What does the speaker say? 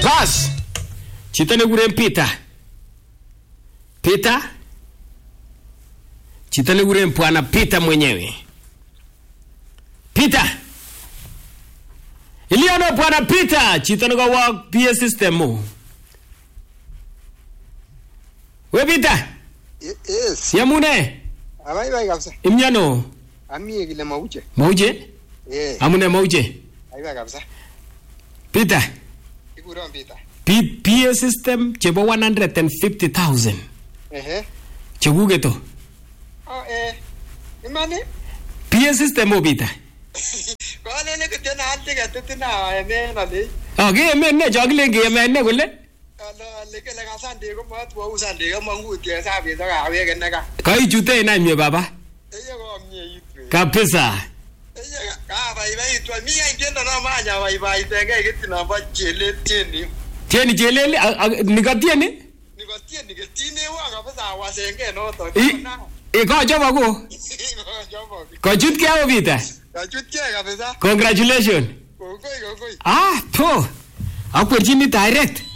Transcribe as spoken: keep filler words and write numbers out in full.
Sas. Chito nekikuren Peter. Peter. Chito nekikuren Bwana Peter mwenyewe. Peter. Iliano Bwana Peter, chito nekawa P S system mo. We Peter. Yes. Yamune. Abai bai kabisa. Imnyano. Amie kile mauje. Mauje? Eh. Amune mauje? Aibai kabisa. Peter. Ikuron Peter. P P S system chebo one hundred fifty thousand. Ehe. Chekuketo. Oh eh. Imani? P S system mo Peter. Kole ne kutena ante katutina eme nali. Okay, eme ne jogile nge eme ne kule. Ala lekele ka sande ko mat wo usande ko mangu tie sabi to ka we kenaka. Kai chute na mie baba. Eye ko mie yitu. Kabisa. Eye ka bai bai to mi ai tendo na manya bai bai tenge kitina ba chele tieni. Tieni chelele nikatieni? Nikatieni ketine wa kabisa wasenge no to. E ko jobo ko. Jobo. Ko chut kia Peter. Kachut kia kabisa. Congratulations. Kongoi kongoi. Ah, to. Akwerchini direct.